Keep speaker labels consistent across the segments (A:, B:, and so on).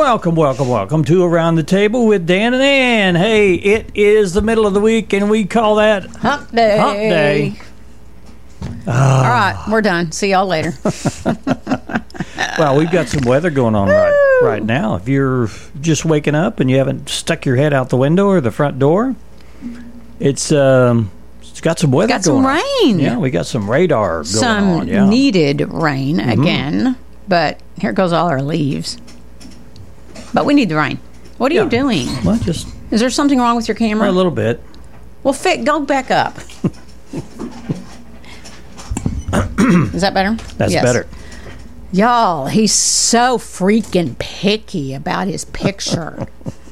A: welcome to Around the Table with Dan and Ann. Hey, it is the middle of the week, and we call that
B: Hump Day.
A: Hump Day.
B: All right, we're done. See y'all later.
A: Well, we've got some weather going on right now. If you're just waking up and you haven't stuck your head out the window or the front door, it's got some weather going on.
B: Got some rain.
A: Yeah, we got some radar going on. Yeah.
B: Some needed rain again, but here goes all our leaves. But we need the rain. What are you doing?
A: Well,
B: is there something wrong with your camera?
A: A little bit.
B: Well, go back up. Is that better?
A: That's better.
B: Y'all, he's so freaking picky about his picture.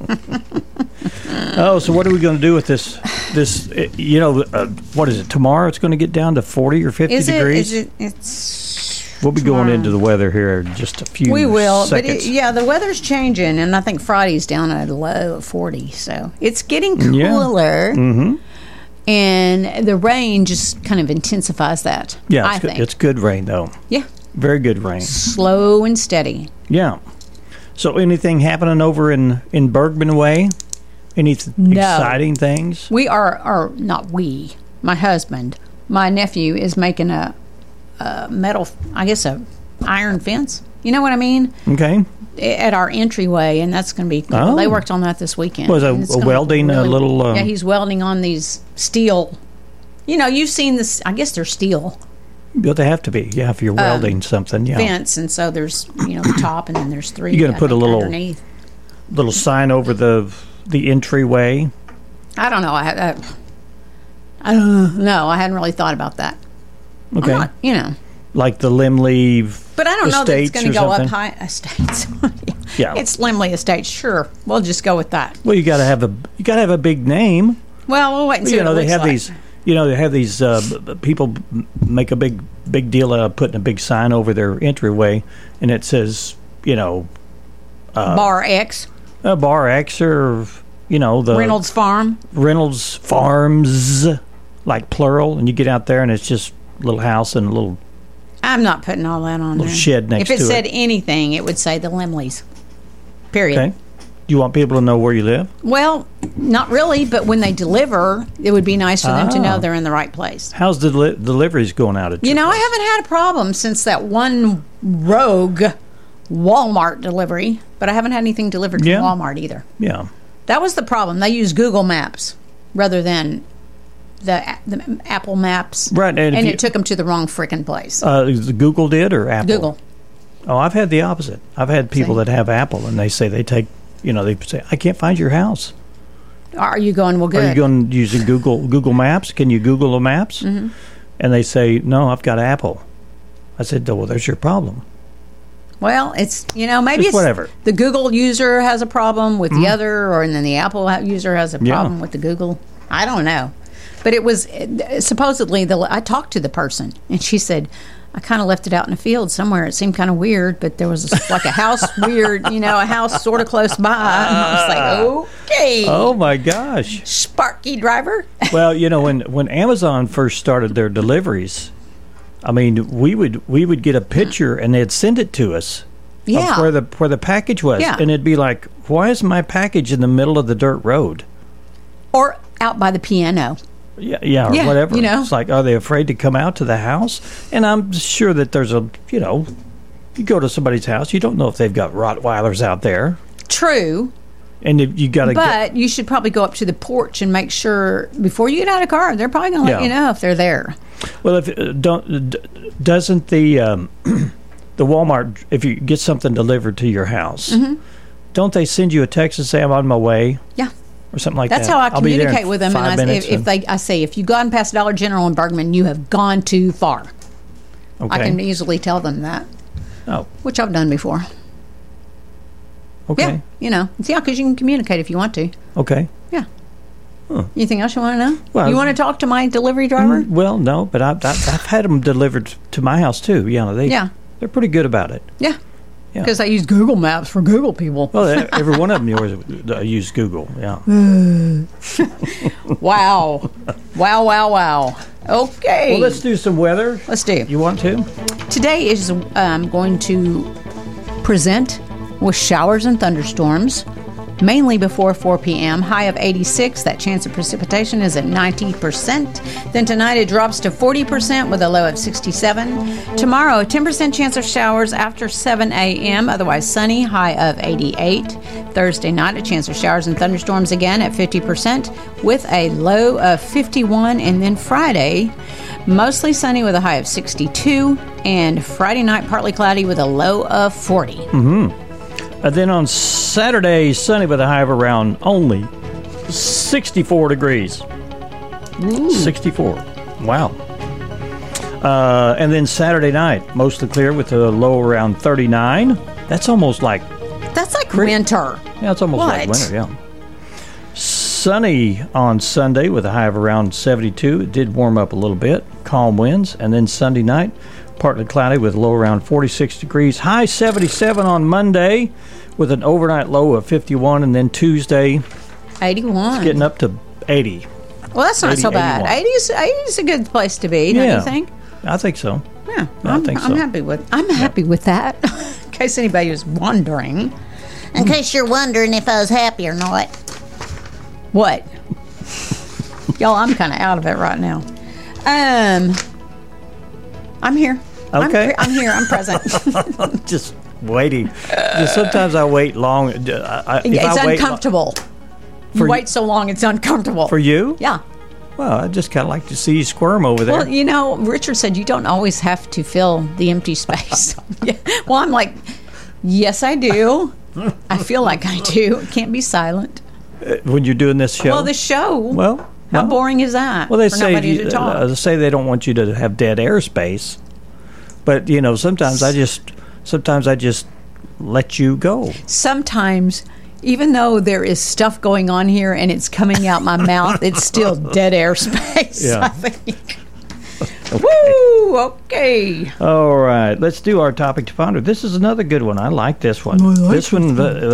A: Oh, so what are we going to do with this? What is it? Tomorrow it's going to get down to 40 or 50 degrees? We'll be going into the weather here in just a few
B: We will,
A: seconds.
B: but the weather's changing, and I think Friday's down at a low of 40, so it's getting cooler.
A: Yeah. Mm-hmm.
B: And the rain just kind of intensifies that.
A: Yeah,
B: I think
A: it's good rain, though.
B: Yeah.
A: Very good rain.
B: Slow and steady.
A: Yeah. So anything happening over in Bergman Way? Any exciting things?
B: We are not we. My husband, my nephew is making a metal, I guess a iron fence. You know what I mean?
A: Okay.
B: At our entryway, and that's going to be cool.
A: Oh.
B: They worked on that this weekend.
A: Was a welding a little...
B: yeah, he's welding on these steel... you've seen this... I guess they're steel.
A: But they have to be, if you're welding something, yeah.
B: Fence, and so there's, the top, and then there's three.
A: You're going to put a little
B: underneath.
A: sign over the entryway?
B: I don't know. I don't know. I hadn't really thought about that.
A: Okay.
B: I'm not,
A: like the Limley
B: But I don't know that it's going to go
A: something?
B: up high. Estates.
A: Yeah.
B: It's Limley Estates. Sure. We'll just go with that.
A: Well, you got to have a big name.
B: Well, we'll wait and see what it
A: they
B: looks
A: have
B: like.
A: these. They have these people make a big deal out of putting a big sign over their entryway, and it says,
B: Bar X.
A: Bar X, or the
B: Reynolds Farm.
A: Reynolds Farms, like plural, and you get out there and it's just a little house and a little.
B: I'm not putting all that on there.
A: Shed next to it.
B: If it said anything, it would say the Limleys. Period.
A: Okay. Do you want people to know where you live?
B: Well, not really, but when they deliver, it would be nice for them to know they're in the right place.
A: How's the deliveries going out at your place?
B: I haven't had a problem since that one rogue Walmart delivery, but I haven't had anything delivered from Walmart either.
A: Yeah.
B: That was the problem. They use Google Maps rather than the Apple Maps.
A: Right.
B: And it took them to the wrong frickin' place.
A: Google did, or Apple?
B: Google.
A: Oh, I've had the opposite. I've had people that have Apple, and they say they take, they say, I can't find your house.
B: Are you going, well, good.
A: Are you going using Google Maps? Can you Google the maps?
B: Mm-hmm.
A: And they say, no, I've got Apple. I said, well, there's your problem.
B: Well, it's, maybe
A: Just
B: it's
A: whatever.
B: The Google user has a problem with the other, and then the Apple user has a problem with the Google. I don't know. But it was supposedly, I talked to the person, and she said, I kind of left it out in the field somewhere. It seemed kind of weird, but there was like a house a house sort of close by. And I was like, okay.
A: Oh, my gosh.
B: Sparky driver.
A: Well, when Amazon first started their deliveries, I mean, we would get a picture and they'd send it to us.
B: Yeah.
A: Of where the package was.
B: Yeah.
A: And it'd be like, why is my package in the middle of the dirt road?
B: Or out by the piano.
A: Yeah, or whatever.
B: It's
A: like, are they afraid to come out to the house? And I'm sure that there's you go to somebody's house, you don't know if they've got Rottweilers out there.
B: True.
A: And you got to
B: But you should probably go up to the porch and make sure, before you get out of the car, they're probably going to let you know if they're there.
A: Well, doesn't the Walmart, if you get something delivered to your house, don't they send you a text and say, I'm on my way?
B: Yeah.
A: Or something like
B: That's
A: that.
B: how I communicate with them. And I say, if you've gone past Dollar General in Bergman, you have gone too far.
A: Okay.
B: I can easily tell them that.
A: Oh.
B: Which I've done before.
A: Okay.
B: Yeah, because you can communicate if you want to.
A: Okay.
B: Yeah.
A: Huh.
B: Anything else you want to know?
A: Well,
B: you want to talk to my delivery driver?
A: Well, no, but I've had them delivered to my house too. They're pretty good about it.
B: Yeah. Because I use Google Maps for Google people.
A: Well, every one of them use Google. Yeah.
B: Wow. Wow. Okay.
A: Well, let's do some weather.
B: Let's do.
A: You want to?
B: Today is going to present with showers and thunderstorms, mainly before 4 p.m. High of 86. That chance of precipitation is at 90%. Then tonight it drops to 40% with a low of 67. Tomorrow, a 10% chance of showers after 7 a.m. Otherwise sunny, high of 88. Thursday night, a chance of showers and thunderstorms again at 50% with a low of 51. And then Friday, mostly sunny with a high of 62. And Friday night, partly cloudy with a low of 40.
A: And then on Saturday, sunny with a high of around only 64 degrees.
B: Ooh.
A: 64. Wow. And then Saturday night, mostly clear with a low around 39. That's almost like...
B: That's like winter.
A: Yeah, it's almost like winter, yeah. Sunny on Sunday with a high of around 72. It did warm up a little bit. Calm winds. And then Sunday night, partly cloudy with a low around 46 degrees. High 77 on Monday with an overnight low of 51. And then Tuesday,
B: 81.
A: It's getting up to 80.
B: Well, that's not
A: 80,
B: so bad. 80 is a good place to be, don't you think?
A: I think so.
B: Yeah,
A: I think so.
B: I'm happy with that. In case anybody was wondering.
C: In case you're wondering if I was happy or not.
B: What? Y'all, I'm kind of out of it right now. I'm here.
A: Okay.
B: I'm here. I'm present.
A: Just waiting. Just sometimes I wait long.
B: It's uncomfortable. You wait so long, it's uncomfortable.
A: For you?
B: Yeah.
A: Well, I just kind of like to see you squirm over there.
B: Well, you know, Richard said you don't always have to fill the empty space. Yeah. Well, I'm like, yes, I do. I feel like I do. Can't be silent.
A: When you're doing this show?
B: Well, the show.
A: Well,
B: how boring is that?
A: Well, they
B: for nobody to talk?
A: say they don't want you to have dead airspace, but you know, sometimes I just let you go.
B: Sometimes, even though there is stuff going on here and it's coming out my mouth, it's still dead airspace.
A: Yeah.
B: I think. Okay. Woo! Okay.
A: All right, let's do our topic to ponder. This is another good one. I like this one. This one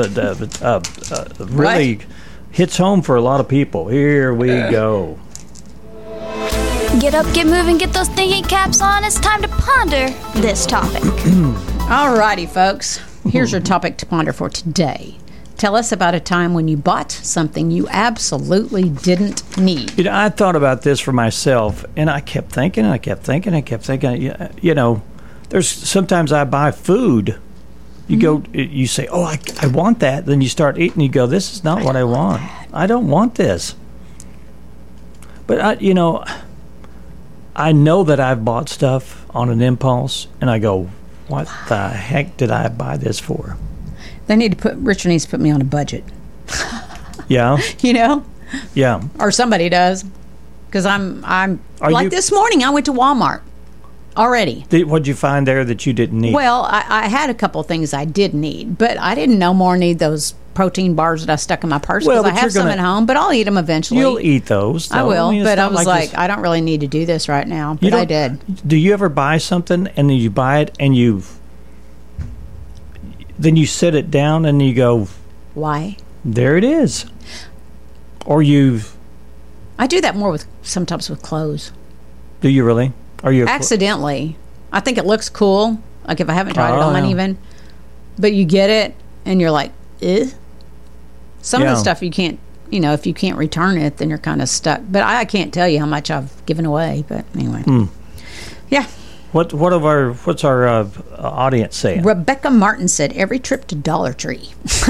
A: really hits home for a lot of people. Here we go.
D: Get up, get moving, get those thinking caps on. It's time to ponder this topic.
B: All righty, folks. Here's your topic to ponder for today. Tell us about a time when you bought something you absolutely didn't need.
A: You know, I thought about this for myself, and I kept thinking. You know, there's sometimes I buy food. You go, you say, "Oh, I want that." Then you start eating. You go, "This is not what I want. I don't want this." But I know that I've bought stuff on an impulse, and I go, "What the heck did I buy this for?"
B: Richard needs to put me on a budget.
A: Yeah.
B: You know?
A: Yeah.
B: Or somebody does. Because I'm like this morning I went to Walmart already.
A: What'd you find there that you didn't need?
B: Well, I had a couple of things I did need, but I didn't no more need those protein bars that I stuck in my purse because I have some at home, but I'll eat them eventually.
A: You'll eat those, though.
B: I will, but I was like, I don't really need to do this right now, but I did.
A: Do you ever buy something and then you buy it and then you set it down and you go,
B: why?
A: There it is. Or
B: I do that more sometimes with clothes.
A: Do you really? Are you
B: accidentally? I think it looks cool, like if I haven't tried it on even. But you get it and you're like, eh? Some of the stuff you can't, if you can't return it, then you're kind of stuck. But I can't tell you how much I've given away. But anyway, yeah.
A: What's our audience saying?
B: Rebecca Martin said, every trip to Dollar Tree.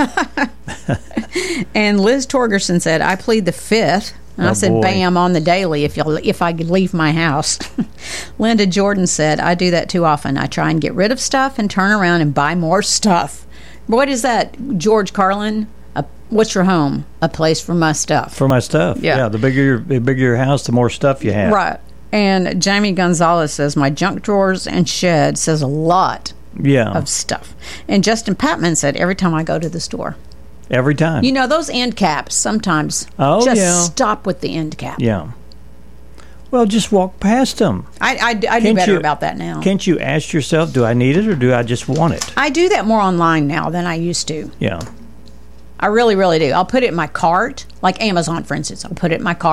B: And Liz Torgerson said, I plead the fifth. And I said, bam, on the daily if I leave my house. Linda Jordan said, I do that too often. I try and get rid of stuff and turn around and buy more stuff. What is that, George Carlin? What's your home? A place for my stuff.
A: For my stuff. Yeah. The bigger your house, the more stuff you have.
B: Right. And Jamie Gonzalez says, my junk drawers and shed says a lot of stuff. And Justin Patman said, every time I go to the store.
A: Every time.
B: Those end caps sometimes stop with the end cap.
A: Yeah. Well, just walk past them.
B: I do better about that now.
A: Can't you ask yourself, do I need it or do I just want it?
B: I do that more online now than I used to.
A: Yeah.
B: I really, really do. I'll put it in my cart, like Amazon, for instance. I'll put it in my cart,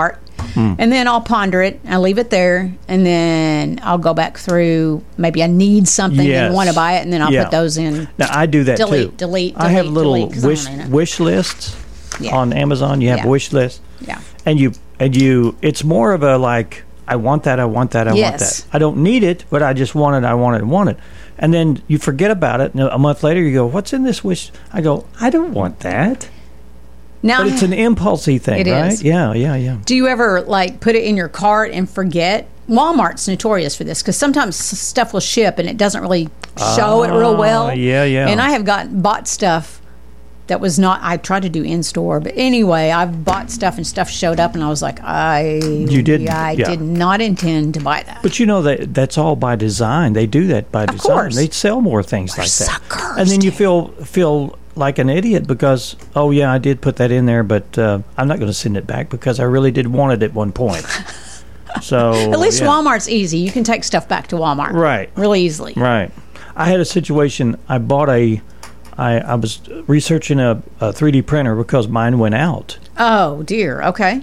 B: And then I'll ponder it. I leave it there, and then I'll go back through. Maybe I need something and want to buy it, and then I'll put those in.
A: Now I do that too.
B: Delete.
A: I have little
B: delete, 'cause I don't need it.
A: wish lists on Amazon. You have wish lists.
B: Yeah.
A: And you. It's more of a like, I want that. I want that. I want that. I don't need it, but I just want it. I want it. Want it. And then you forget about it. And a month later, you go, "What's in this wish?" I go, "I don't want that."
B: Now,
A: but it's an impulsy thing, right?
B: Is.
A: Yeah.
B: Do you ever like put it in your cart and forget? Walmart's notorious for this because sometimes stuff will ship and it doesn't really show it real well.
A: Yeah.
B: And I have bought stuff that was not. I tried to do in store, but anyway, I've bought stuff and stuff showed up, and I was like, I did not intend to buy that.
A: But you know that's all by design. They do that by design.
B: Course.
A: They sell more things
B: We're
A: like that,
B: suckers,
A: and then you feel like an idiot because I did put that in there, but I'm not going to send it back because I really did want it at one point. So
B: at least Walmart's easy. You can take stuff back to Walmart,
A: right?
B: Really easily,
A: right. I had a situation. I bought I was researching a 3D printer because mine went out.
B: Oh, dear. Okay.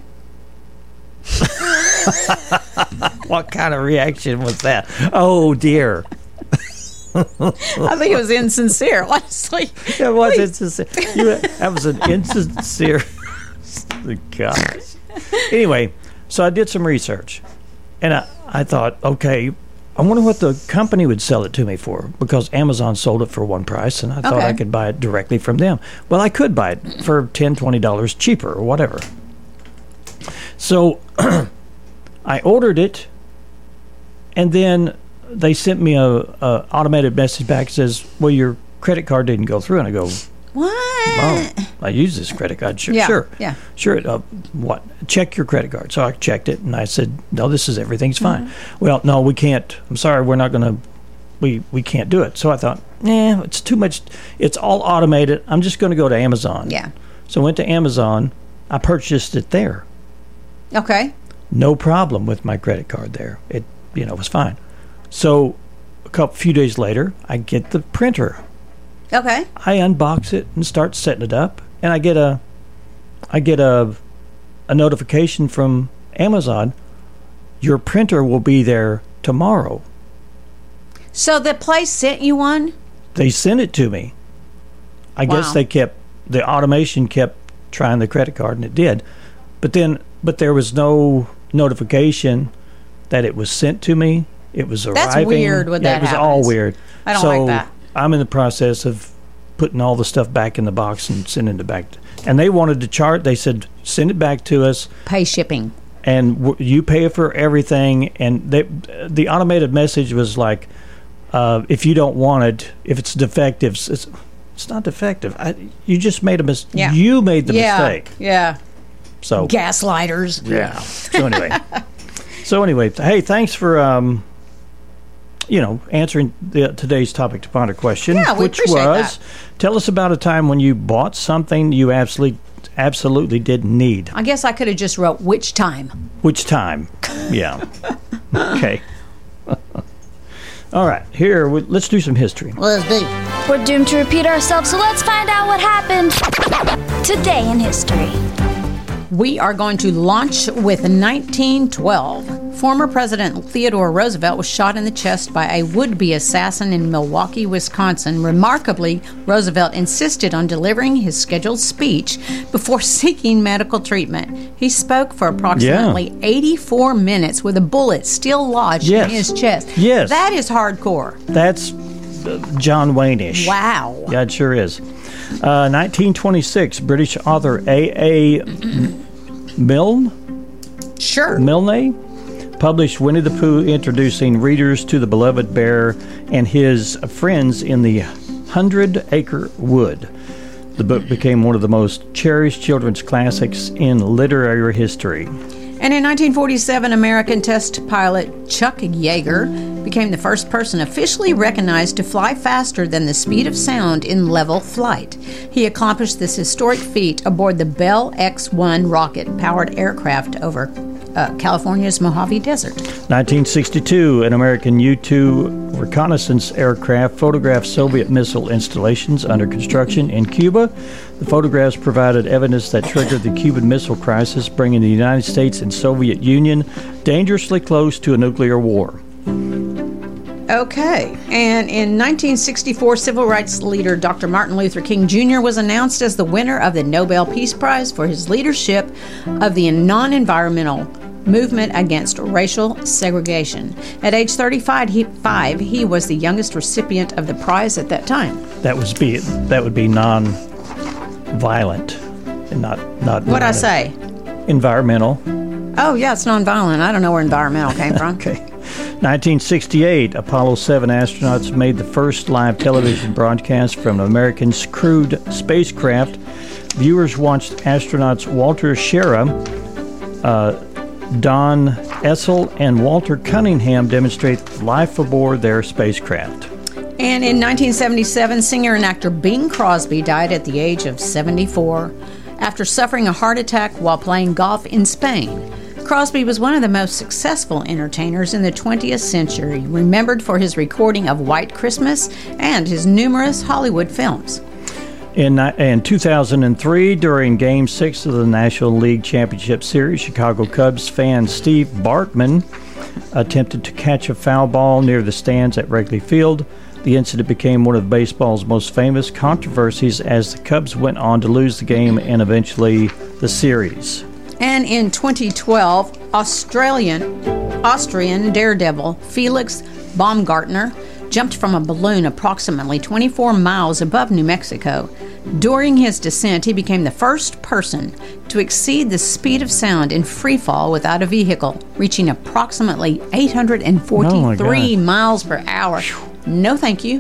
A: What kind of reaction was that? Oh, dear.
B: I think it was insincere, honestly.
A: It was insincere. That was an insincere. Gosh. Anyway, so I did some research. And I thought, okay, I wonder what the company would sell it to me for because Amazon sold it for one price, and I thought I could buy it directly from them. Well, I could buy it for $10, $20 cheaper or whatever. So I ordered it, and then they sent me a automated message back that says, well, your credit card didn't go through. And I go,
B: what?
A: Oh, I use this credit card. Sure. What? Check your credit card. So I checked it, and I said, no, everything's fine. Well, no, we can't. I'm sorry, we're not going to. We can't do it. So I thought, it's too much. It's all automated. I'm just going to go to Amazon.
B: Yeah.
A: So I went to Amazon. I purchased it there.
B: Okay.
A: No problem with my credit card there. It was fine. So a few days later, I get the printer.
B: Okay.
A: I unbox it and start setting it up, and I get a notification from Amazon. Your printer will be there tomorrow. So
B: the place sent you one?
A: They sent it to me. I guess the automation kept trying the credit card, and it did. But there was no notification that it was sent to me. It was arriving.
B: That's weird when that happens.
A: It was all weird.
B: I don't like that.
A: I'm in the process of putting all the stuff back in the box and sending it back. And they wanted to chart. They said, send it back to us.
B: Pay shipping.
A: And you pay for everything. And the automated message was like, if you don't want it, if it's defective, it's not defective. You just made a mistake. Yeah. You made the mistake.
B: Yeah.
A: So
B: gaslighters.
A: Yeah. So anyway, hey, thanks for answering today's topic to ponder question,
B: which was,
A: tell us about a time when you bought something you absolutely didn't need.
B: I guess I could have just wrote which time.
A: Which time? Yeah. Okay. All right. Here, let's do some history.
C: Let's do.
D: We're doomed to repeat ourselves, so let's find out what happened today in history.
B: We are going to launch with 1912. Former President Theodore Roosevelt was shot in the chest by a would-be assassin in Milwaukee, Wisconsin. Remarkably, Roosevelt insisted on delivering his scheduled speech before seeking medical treatment. He spoke for approximately 84 minutes with a bullet still lodged in his chest.
A: Yes.
B: That is hardcore.
A: That's John Wayne-ish.
B: Wow.
A: Yeah, it sure is. 1926, British author A.A. Milne published Winnie the Pooh, introducing readers to the beloved bear and his friends in the 100-Acre Wood. The book became one of the most cherished children's classics in literary history.
B: And in 1947, American test pilot Chuck Yeager became the first person officially recognized to fly faster than the speed of sound in level flight. He accomplished this historic feat aboard the Bell X-1 rocket-powered aircraft over California's Mojave Desert.
A: 1962, an American U-2 reconnaissance aircraft photographed Soviet missile installations under construction in Cuba. The photographs provided evidence that triggered the Cuban Missile Crisis, bringing the United States and Soviet Union dangerously close to a nuclear war.
B: Okay, and in 1964, civil rights leader Dr. Martin Luther King Jr. was announced as the winner of the Nobel Peace Prize for his leadership of the non-environmental movement against racial segregation. At age 35, he was the youngest recipient of the prize at that time.
A: That would be non-violent, and not.
B: What'd I say?
A: Environmental.
B: Oh yeah, it's non-violent. I don't know where environmental came from.
A: Okay. 1968, Apollo 7 astronauts made the first live television broadcast from an American crewed spacecraft. Viewers watched astronauts Walter Schirra, Don Essel, and Walter Cunningham demonstrate life aboard their spacecraft.
B: And in 1977, singer and actor Bing Crosby died at the age of 74 after suffering a heart attack while playing golf in Spain. Crosby was one of the most successful entertainers in the 20th century, remembered for his recording of White Christmas and his numerous Hollywood films.
A: In 2003, during Game 6 of the National League Championship Series, Chicago Cubs fan Steve Bartman attempted to catch a foul ball near the stands at Wrigley Field. The incident became one of baseball's most famous controversies as the Cubs went on to lose the game and eventually the series.
B: And in 2012, Austrian daredevil Felix Baumgartner jumped from a balloon approximately 24 miles above New Mexico. During his descent, he became the first person to exceed the speed of sound in free fall without a vehicle, reaching approximately 843 miles per hour. No, thank you.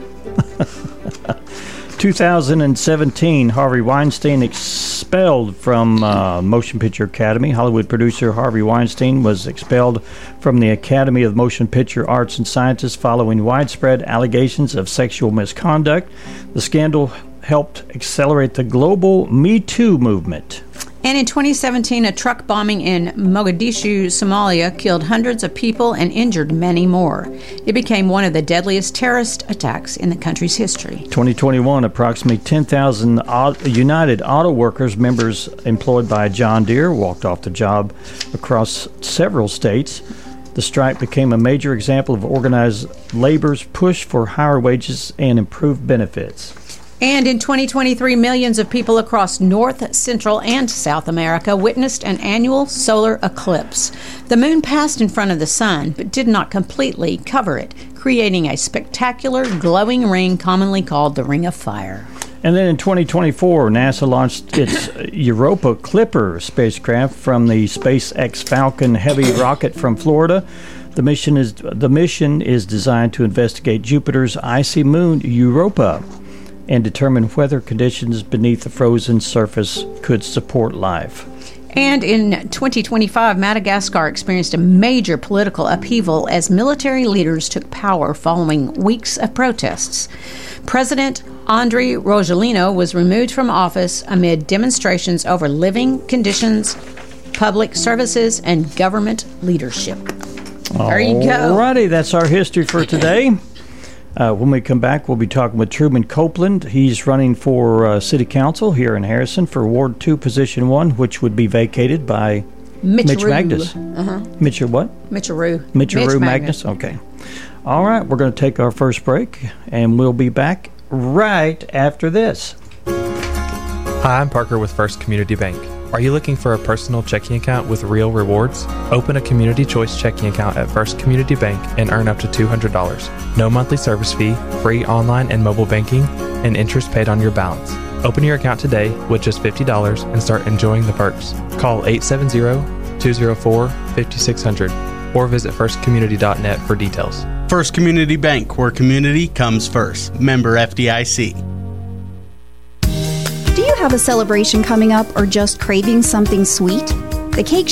A: 2017, Harvey Weinstein expelled from Motion Picture Academy. Hollywood producer Harvey Weinstein was expelled from the Academy of Motion Picture Arts and Sciences following widespread allegations of sexual misconduct. The scandal helped accelerate the global Me Too movement.
B: And in 2017, a truck bombing in Mogadishu, Somalia, killed hundreds of people and injured many more. It became one of the deadliest terrorist attacks in the country's history.
A: 2021, approximately 10,000 United Auto Workers members employed by John Deere walked off the job across several states. The strike became a major example of organized labor's push for higher wages and improved benefits.
B: And in 2023, millions of people across North, Central, and South America witnessed an annual solar eclipse. The moon passed in front of the sun, but did not completely cover it, creating a spectacular glowing ring commonly called the Ring of Fire.
A: And then in 2024, NASA launched its Europa Clipper spacecraft from the SpaceX Falcon Heavy rocket from Florida. The mission is designed to investigate Jupiter's icy moon, Europa, and determine whether conditions beneath the frozen surface could support life.
B: And in 2025, Madagascar experienced a major political upheaval as military leaders took power following weeks of protests. President Andry Rajoelina was removed from office amid demonstrations over living conditions, public services, and government leadership. There you go.
A: Alrighty, that's our history for today. When we come back, we'll be talking with Truman Copeland. He's running for City Council here in Harrison for Ward 2, Position 1, which would be vacated by Mitch Magnus. Mitch what? Mitch Magnus. Okay. All right, we're going to take our first break, and we'll be back right after this.
E: Hi, I'm Parker with First Community Bank. Are you looking for a personal checking account with real rewards? Open a Community Choice checking account at First Community Bank and earn up to $200. No monthly service fee, free online and mobile banking, and interest paid on your balance. Open your account today with just $50 and start enjoying the perks. Call 870-204-5600 or visit firstcommunity.net for details.
F: First Community Bank, where community comes first. Member FDIC.
G: Do you have a celebration coming up or just craving something sweet? The Cake